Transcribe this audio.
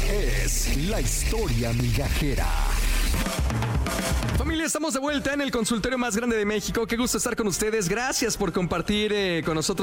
es la historia migajera. Familia, estamos de vuelta en el consultorio más grande de México. Qué gusto estar con ustedes. Gracias por compartir con nosotros